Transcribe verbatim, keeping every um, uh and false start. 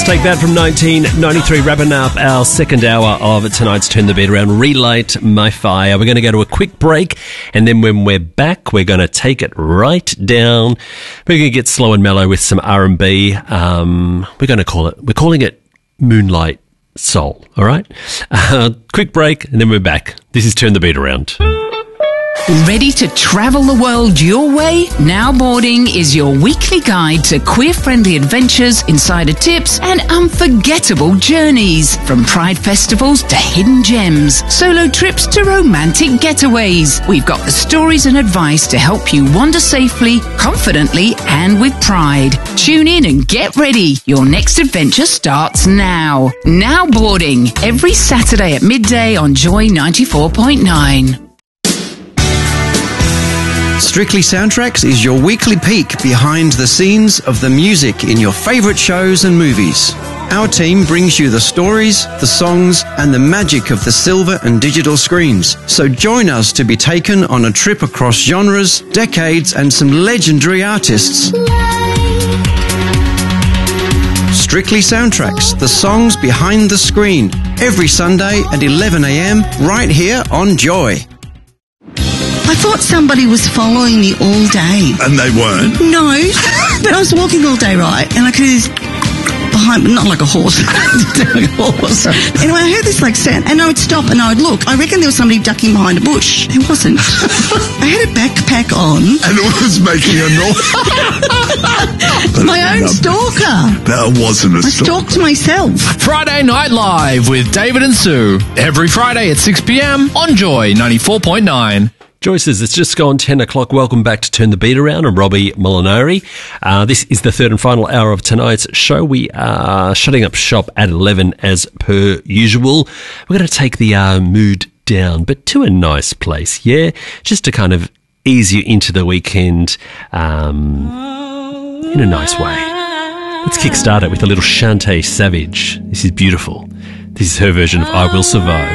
Take that from nineteen ninety-three, wrapping up our second hour of tonight's Turn the Beat Around, Relight My Fire. We're going to go to a quick break, and then when we're back, we're going to take it right down. We're going to get slow and mellow with some R and B. Um, we're going to call it, we're calling it Moonlight Soul, all right? Uh, quick break, and then we're back. This is Turn the Beat Around. Ready to travel the world your way? Now Boarding is your weekly guide to queer-friendly adventures, insider tips, and unforgettable journeys. From pride festivals to hidden gems, solo trips to romantic getaways. We've got the stories and advice to help you wander safely, confidently, and with pride. Tune in and get ready. Your next adventure starts now. Now Boarding, every Saturday at midday on Joy ninety-four point nine. Strictly Soundtracks is your weekly peek behind the scenes of the music in your favourite shows and movies. Our team brings you the stories, the songs, and the magic of the silver and digital screens. So join us to be taken on a trip across genres, decades, and some legendary artists. Strictly Soundtracks, the songs behind the screen, every Sunday at eleven a.m. right here on Joy. I thought somebody was following me all day. And they weren't? No, but I was walking all day, right? And I could hear this behind me, not like a horse, like a horse. Anyway, I heard this like sound, and I would stop and I would look. I reckon there was somebody ducking behind a bush. It wasn't. I had a backpack on. And it was making a noise. My own stalker. That wasn't a I stalker. stalked myself. Friday Night Live with David and Sue. Every Friday at six p.m. on Joy ninety-four point nine. Joy says it's just gone ten o'clock. Welcome back to Turn the Beat Around. I'm Robbie Molinari. Uh, this is the third and final hour of tonight's show. We are shutting up shop at eleven as per usual. We're going to take the uh, mood down, but to a nice place, yeah? Just to kind of ease you into the weekend um, in a nice way. Let's kickstart it with a little Shantae Savage. This is beautiful. This is her version of I Will Survive.